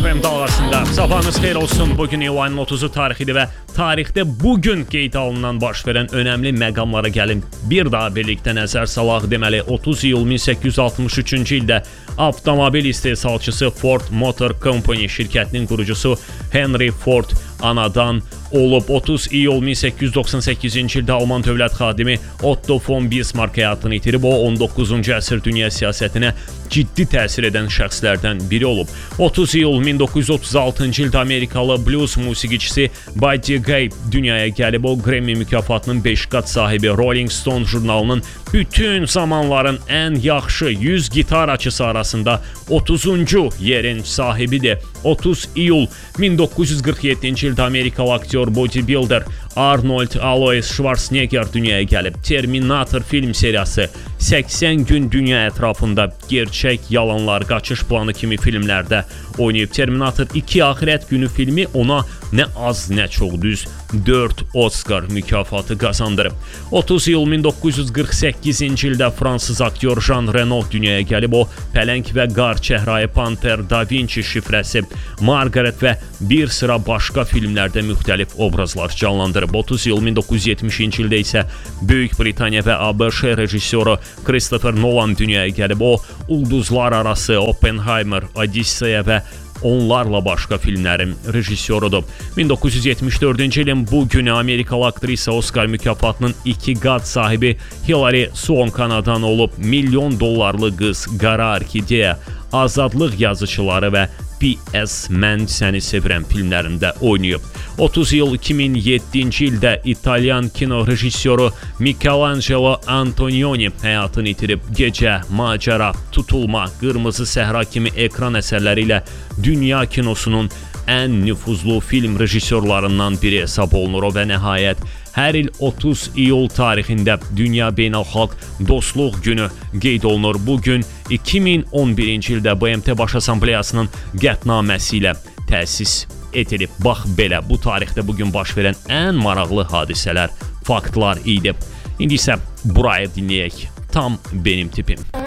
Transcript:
FM dalğasında. Sabahınız xeyir olsun. Bugün iyulun 30-u tarixidir və tarixdə bugün qeyd alınan baş verən önəmli məqamlara gəlin. Bir daha birlikdə nəzər salaq. Deməli 30 iyul 1863-cü ildə avtomobil istehsalçısı Ford Motor Company şirkətinin qurucusu Henry Ford anadan olub. 30 iyul 1898-ci ildə Alman dövlət xadimi Otto von Bismarck həyatını itirib. O 19-cu əsr dünya siyasətinə ciddi təsir edən şəxslərdən biri olub. 30 iyul 1936-cı ildə Amerikalı blues musiqiçisi Buddy Guy dünyaya gəlib. O Grammy mükafatının 5 qat sahibi, Rolling Stone jurnalının bütün zamanların ən yaxşı 100 gitarçısı arasında 30-cu yerin sahibidir. 30 iyul 1947-ci ildə Amerikalı aktyor bodybuilder Arnold Alois Schwarzenegger dünyaya gəlib. Terminator film seriyası 80 gün dünya ətrafında gerçək yalanlar, qaçış planı kimi filmlərdə oynayıb. Terminator 2 Axirət günü filmi ona nə az nə çox düz 4 Oscar mükafatı qazandırıb. 30 iyul 1948-ci ildə Fransız aktyor Jean Reno dünyaya gəlib. O Pələng və Qar, Çəhrayı Panter, Da Vinci şifrəsi, Margaret və bir sıra başqa filmlərdə müxtəlif obrazlar canlandırıb. 30 iyul 1970-ci ildə isə Böyük Britaniya və ABŞ rejissoru Christopher Nolan dünyaya gəlib. O Ulduzlar Arası, Oppenheimer, Odisseya və onlarla başqa filmlərin rejissorudur. 1974-cü ilin bu günü Amerikalı aktrisa Oscar mükafatının 2 qat sahibi Hilary Swank anadan olub. $1 milyon qız, Qara Orkideya, Azadlıq yazıçıları və P.S. Mən səni sevirəm filmlərində oynayıb. 30 iyul 2007-ci ildə İtalyan kino rejissoru Michelangelo Antonioni həyatını itirib. Gecə, Macəra, Tutulma, Qırmızı Səhra kimi ekran əsərləri ilə dünya kinosunun ən nüfuzlu film rejissorlarından biri hesab olunur. O və nəhayət hər il 30 iyul tarixində Dünya Beynəlxalq Dostluq Günü qeyd olunur. Bu gün 2011-ci ildə BMT Baş Assambleyasının qətnaməsi ilə təsis edilib. Bax belə, bu tarixdə bugün baş verən ən maraqlı hadisələr, faktlar idi. İndi isə burayı dinləyək. Tam benim tipim.